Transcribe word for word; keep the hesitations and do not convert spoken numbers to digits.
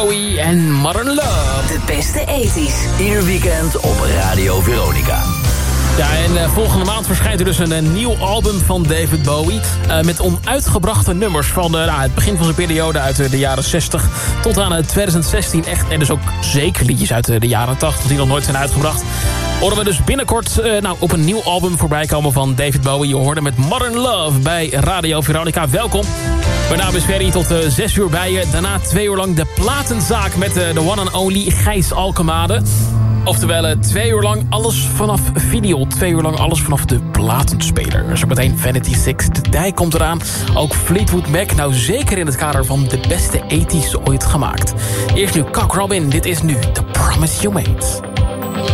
Bowie en Modern Love. De beste ethisch. Ieder weekend op Radio Veronica. Ja, en uh, volgende maand verschijnt er dus een, een nieuw album van David Bowie. Uh, met onuitgebrachte nummers van uh, nou, het begin van zijn periode uit uh, de jaren zestig tot aan uh, twintig zestien. Echt, en dus ook zeker liedjes uit uh, de jaren tachtig die nog nooit zijn uitgebracht. Horen we dus binnenkort uh, nou, op een nieuw album voorbij komen van David Bowie. Je hoorde met Modern Love bij Radio Veronica. Welkom. Mijn naam is Ferry, tot uh, zes uur bij je. Daarna twee uur lang de platenzaak met uh, de one and only Gijs Alkemade. Oftewel, uh, twee uur lang alles vanaf vinyl. Twee uur lang alles vanaf de platenspeler. Zometeen Vanity Six, de dijk komt eraan. Ook Fleetwood Mac, nou zeker in het kader van de beste ethisch ooit gemaakt. Eerst nu Cock Robin, dit is nu The Promise You Made.